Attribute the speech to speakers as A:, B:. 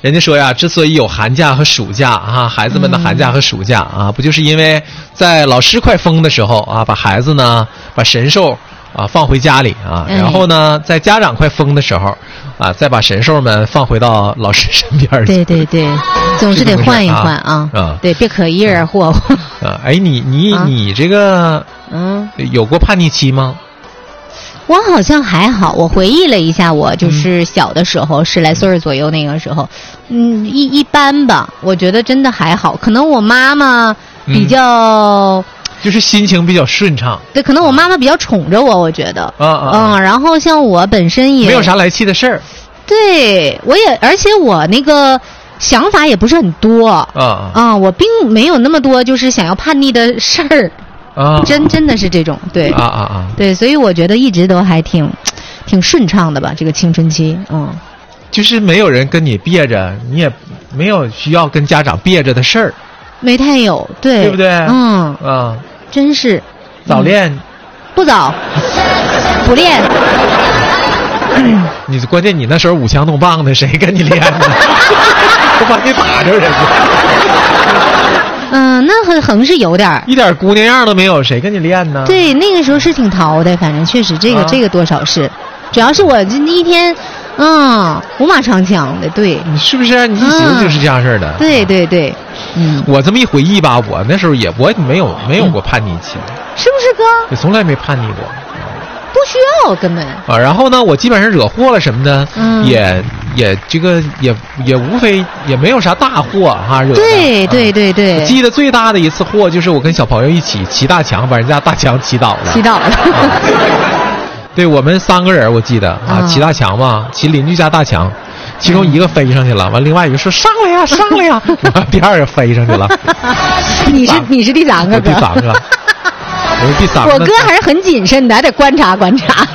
A: 人家说呀，之所以有寒假和暑假啊，孩子们的寒假和暑假啊，不就是因为在老师快疯的时候啊，把孩子呢，把神兽啊放回家里啊，然后呢，在家长快疯的时候啊，再把神兽们放回到老师身边去。
B: 对对对，总是得换一换啊。对，别可一人霍霍。
A: 哎，你这个有过叛逆期吗？
B: 我好像还好，我回忆了一下，我就是小的时候，10来岁左右那个时候，一般吧。我觉得真的还好，可能我妈妈比较，
A: 就是心情比较顺畅。
B: 对，可能我妈妈比较宠着我，我觉得。然后像我本身也
A: 没有啥来气的事儿。
B: 对，而且我那个想法也不是很多。我并没有那么多就是想要叛逆的事儿。真的是这种，对对，所以我觉得一直都还挺顺畅的吧，这个青春期，
A: 就是没有人跟你憋着，你也没有需要跟家长憋着的事儿，
B: 没太有，对
A: 不对？
B: 真是
A: 早恋，
B: 不早，不练。
A: 你关键你那时候舞枪弄棒的，谁跟你练呢？我把你打着人家。
B: 那横是有点
A: 一点姑娘样都没有，谁跟你练呢？
B: 对，那个时候是挺淘的，反正确实这个多少是，主要是我这一天，五马长枪的，对，
A: 你是不是？你一直就是这样式的。
B: 对对对，
A: 我这么一回忆吧，我那时候我没有过叛逆期，
B: 是不是哥？
A: 我从来没叛逆过。
B: 不需要根本
A: 然后呢，我基本上惹祸了什么的，也这个也无非也没有啥大祸哈，惹的。
B: 对对对对，
A: 我记得最大的一次祸就是我跟小朋友一起骑大墙，把人家大墙骑倒了。对，我们3个人我记得骑大墙嘛，骑邻居家大墙，其中一个飞上去了，完另外一个说上来呀上来呀，第2个飞上去了。
B: 你是第3个，
A: 第3个。我是第3个。
B: 我哥还是很谨慎的，还得观察观察。